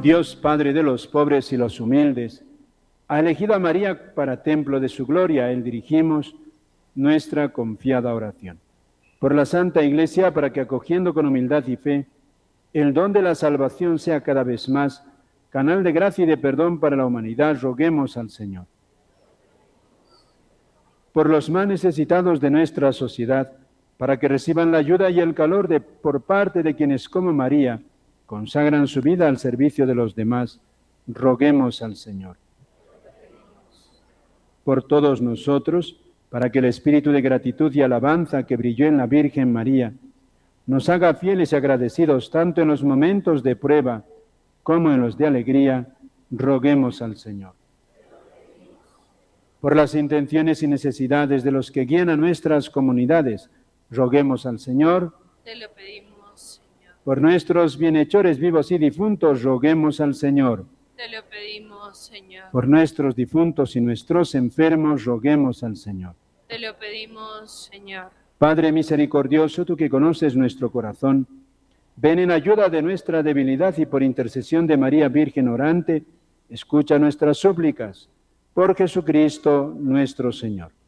Dios, Padre de los pobres y los humildes, ha elegido a María para templo de su gloria. A Él dirigimos nuestra confiada oración. Por la Santa Iglesia, para que acogiendo con humildad y fe el don de la salvación sea cada vez más canal de gracia y de perdón para la humanidad, roguemos al Señor. Por los más necesitados de nuestra sociedad, para que reciban la ayuda y el calor por parte de quienes, como María, consagran su vida al servicio de los demás, roguemos al Señor. Por todos nosotros, para que el espíritu de gratitud y alabanza que brilló en la Virgen María nos haga fieles y agradecidos tanto en los momentos de prueba como en los de alegría, roguemos al Señor. Por las intenciones y necesidades de los que guían a nuestras comunidades, roguemos al Señor. Te lo pedimos, Señor. Por nuestros bienhechores vivos y difuntos, roguemos al Señor. Te lo pedimos, Señor. Por nuestros difuntos y nuestros enfermos, roguemos al Señor. Te lo pedimos, Señor. Padre misericordioso, tú que conoces nuestro corazón, ven en ayuda de nuestra debilidad y por intercesión de María Virgen orante, escucha nuestras súplicas. Por Jesucristo nuestro Señor.